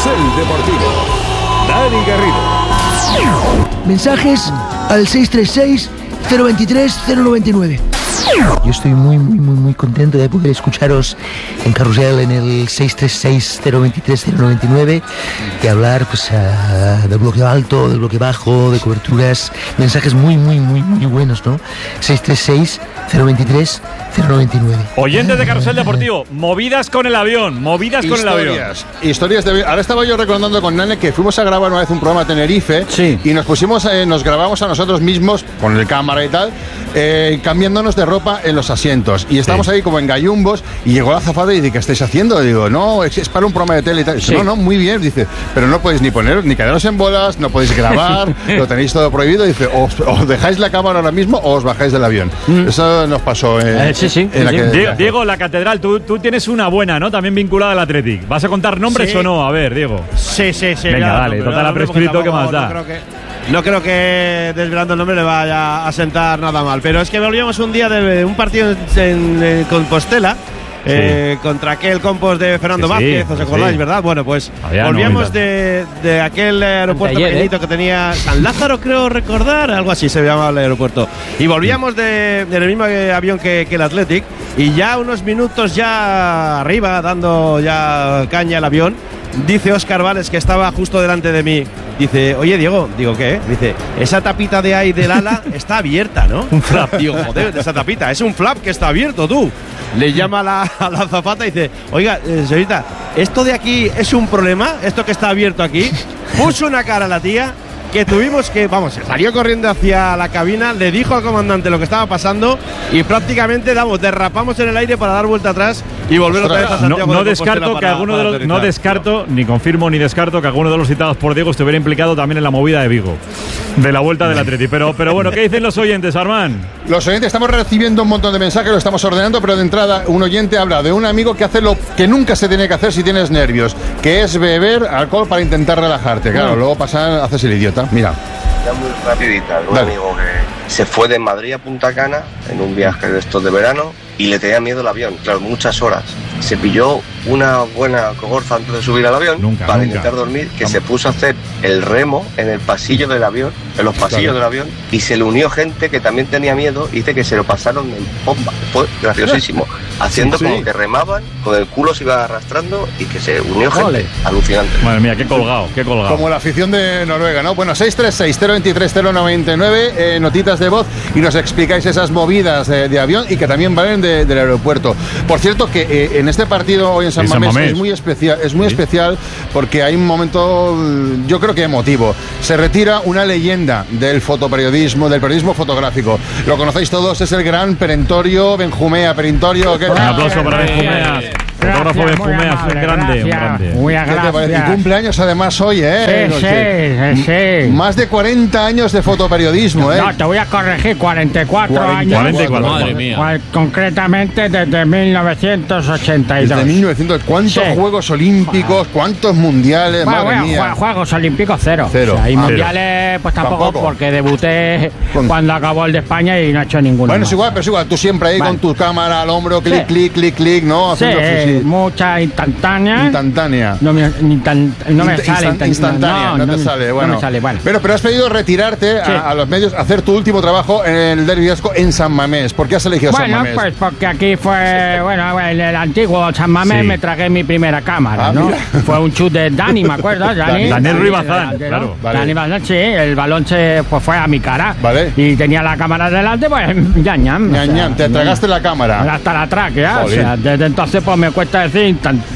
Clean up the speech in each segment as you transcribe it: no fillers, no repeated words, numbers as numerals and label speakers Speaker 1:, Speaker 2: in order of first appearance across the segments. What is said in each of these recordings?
Speaker 1: Carrusel Deportivo. Dani Garrido.
Speaker 2: Mensajes al 636-023-099.
Speaker 3: Yo estoy muy contento de poder escucharos en Carrusel en el 636-023-099 y hablar pues del bloque alto, del bloque bajo, de coberturas, mensajes muy buenos, ¿no? 636-023-099.
Speaker 4: Oyentes de Carrusel Deportivo, movidas con el avión,
Speaker 5: Historias de avión. Ahora estaba yo recordando con Nane que fuimos a grabar una vez un programa a Tenerife, sí, y nos pusimos, nos grabamos a nosotros mismos con el cámara y tal, cambiándonos de ropa en los asientos, y estábamos ahí como en gallumbos, y llegó la azafata y dice, ¿qué estáis haciendo? Y digo, no, es para un programa de tele y tal. Dice, no, muy bien, dice, pero no podéis ni poner, ni quedaros en bolas, no podéis grabar, lo tenéis todo prohibido. Dice, os dejáis la cámara ahora mismo o os bajáis del avión. Eso nos pasó
Speaker 4: Diego, la catedral, tú tienes una buena, ¿no? También vinculada al Athletic. ¿Vas a contar nombres o no? A ver, Diego.
Speaker 6: Sí.
Speaker 4: Venga, dale, total ha prescrito, ¿qué más da?
Speaker 6: No creo que desvelando el nombre le vaya a sentar nada mal, pero es que volvíamos un día de un partido en Compostela, contra aquel Compos de Fernando Vázquez, ¿os acordáis, verdad? Bueno, pues volvíamos de aquel aeropuerto pequeñito que tenía San Lázaro, creo recordar, algo así se llamaba el aeropuerto, y volvíamos en el mismo avión que el Athletic, y ya unos minutos ya arriba, dando ya caña al avión, dice Óscar Vales, que estaba justo delante de mí, dice, oye Diego, digo, ¿qué? Dice, esa tapita de ahí del ala está abierta, ¿no? Un flap. Digo, joder, esa tapita, es un flap que está abierto, tú. Le llama a la azafata y dice, oiga, señorita, ¿esto de aquí es un problema? ¿Esto que está abierto aquí? Puso una cara a la tía que tuvimos que, salió corriendo hacia la cabina, le dijo al comandante lo que estaba pasando y prácticamente, derrapamos en el aire para dar vuelta atrás y volver otra vez a Santiago.
Speaker 4: No descarto, ni confirmo ni descarto que alguno de los citados por Diego estuviera implicado también en la movida de Vigo, de la vuelta del Atleti. Pero bueno, ¿qué dicen los oyentes, Armán?
Speaker 5: Los oyentes, estamos recibiendo un montón de mensajes, lo estamos ordenando, pero de entrada un oyente habla de un amigo que hace lo que nunca se tiene que hacer si tienes nervios, que es beber alcohol para intentar relajarte. Claro, luego haces el idiota. Mira.
Speaker 7: Ya muy rapidita, un amigo que se fue de Madrid a Punta Cana en un viaje de estos de verano y le tenía miedo el avión, claro, muchas horas. Se pilló una buena cogorza antes de subir al avión para intentar dormir, que se puso a hacer el remo en el pasillo del avión, en los pasillos del avión, y se le unió gente que también tenía miedo y dice que se lo pasaron en bomba. Fue graciosísimo, haciendo como que remaban, con el culo se iba arrastrando y que se unió gente. Alucinante.
Speaker 4: Madre mía, qué colgado.
Speaker 5: Como la afición de Noruega, ¿no? Bueno, 636-023-099, notitas de voz, y nos explicáis esas movidas de avión y que también valen del aeropuerto. Por cierto, que en este partido hoy en San Mamés es muy especial porque hay un momento, yo creo que emotivo. Se retira una leyenda del fotoperiodismo, del periodismo fotográfico. Lo conocéis todos, es el gran Perentorio Benjumea. Perentorio,
Speaker 4: un aplauso para Benjumea. Fotógrafo Benjumea, un grande.
Speaker 5: ¿Qué te parece? Y cumpleaños además hoy,
Speaker 2: Sí.
Speaker 5: Más de 40 años de fotoperiodismo,
Speaker 2: No, te voy a corregir, 44 años.
Speaker 4: 44. Madre mía.
Speaker 2: Concretamente desde 1982.
Speaker 5: Desde 1900. ¿Cuántos Juegos Olímpicos? ¿Cuántos mundiales? Madre mía.
Speaker 2: Juegos Olímpicos cero. Y mundiales pues tampoco, porque debuté cuando acabó el de España y no he hecho ninguno.
Speaker 5: Bueno, es igual, tú siempre ahí con tu cámara al hombro, clic, ¿no?
Speaker 2: Mucha instantánea. No me sale
Speaker 5: instantánea. No te sale, bueno.
Speaker 2: No me sale, bueno.
Speaker 5: Pero has pedido retirarte a los medios, hacer tu último trabajo en el Derbi Vasco en San Mamés. ¿Por qué has elegido San Mamés?
Speaker 2: Pues porque aquí fue, en el antiguo San Mamés me tragué mi primera cámara, ¿no? Mira. Fue un chut de Dani, ¿me acuerdas?
Speaker 4: Daniel Ruiz Bazán, claro.
Speaker 2: Dani Bazán, sí, el balón fue a mi cara.
Speaker 5: Vale.
Speaker 2: Y tenía la cámara delante, pues,
Speaker 5: te tragaste la cámara.
Speaker 2: Hasta la tráquea, o sea, desde entonces pues me cuesta decir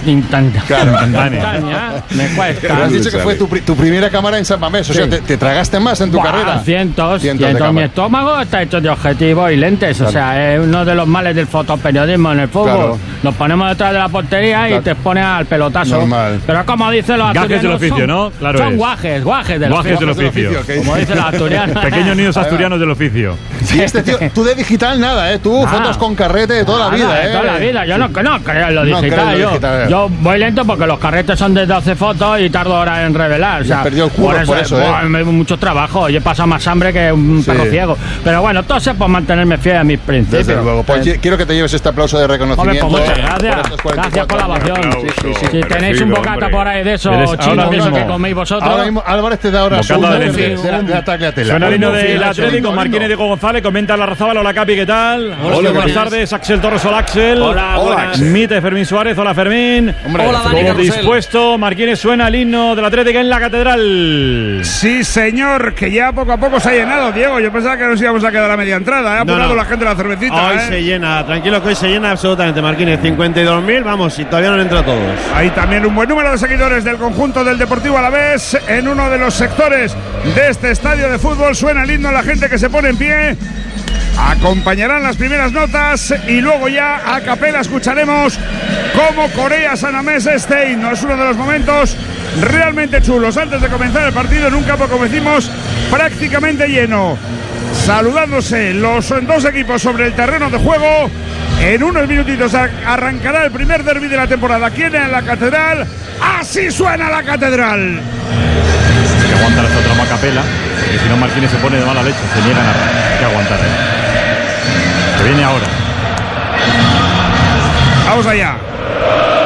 Speaker 2: instantánea. Me cuesta.
Speaker 5: Pero has dicho que fue tu primera cámara en San Mamés, o sea, te tragaste más en tu carrera.
Speaker 2: Cientos. Mi estómago está hecho de objetivos y lentes, o sea, es uno de los males del fotoperiodismo en el fútbol. Claro. Nos ponemos detrás de la portería y te pones al pelotazo. Normal. Pero como dicen los asturianos,
Speaker 4: gajes del oficio, ¿no? Claro,
Speaker 2: son guajes del oficio. Como dicen los asturianos.
Speaker 4: Pequeños niños asturianos del oficio.
Speaker 5: Y tío, tú de digital nada, tú fotos con carrete de toda la vida,
Speaker 2: De toda la vida, yo no creo en lo digital. digital. Yo voy lento porque los carretes son de 12 fotos y tardo horas en revelar. O sea,
Speaker 5: perdió el culo por eso,
Speaker 2: mucho trabajo. Yo he pasado más hambre que un perro ciego. Pero bueno, todo sea por mantenerme fiel a mis principios.
Speaker 5: Desde luego. Pues quiero que te lleves este aplauso de reconocimiento.
Speaker 2: Hombre, pues muchas gracias. Gracias por la ovación. Si tenéis un bocata por ahí de eso, chino, de eso que coméis vosotros.
Speaker 5: Ahora mismo Álvarez te da ahora de Tagliatella.
Speaker 4: Suena el himno del Atlético, Marquínez, Diego González, comenta la Razábal. Hola Capi, ¿qué tal? Hola, buenas tardes. Axel Torres, hola Axel.
Speaker 2: Hola.
Speaker 4: Mite Fermín Suárez, hola Fermín.
Speaker 8: Hola Dani.
Speaker 4: Todo dispuesto, Marquínez, suena el himno del Atlético en la Catedral.
Speaker 9: Sí, señor, que ya poco a poco se ha llenado, Diego. Yo pensaba que nos íbamos a quedar a media entrada. Ha apurado la gente la cervecita.
Speaker 6: Hoy se llena, tranquilo que hoy se llena absolutamente, Marquínez. 52.000, vamos, y todavía no han entrado todos.
Speaker 9: Hay también un buen número de seguidores del conjunto del Deportivo Alavés en uno de los sectores de este estadio de fútbol. Suena el himno, la gente que se pone en pie. Acompañarán las primeras notas y luego ya a capela escucharemos cómo corea San Mamés este himno. Es uno de los momentos realmente chulos. Antes de comenzar el partido en un campo, como decimos, prácticamente lleno. Saludándose los dos equipos sobre el terreno de juego. En unos minutitos arrancará el primer derbi de la temporada aquí en la Catedral. Así suena la Catedral.
Speaker 4: Hay que aguantar esta trama a capela, porque si no Marquínez se pone de mala leche, se niegan a arrancar. Hay que aguantar. Que viene ahora.
Speaker 9: Vamos allá.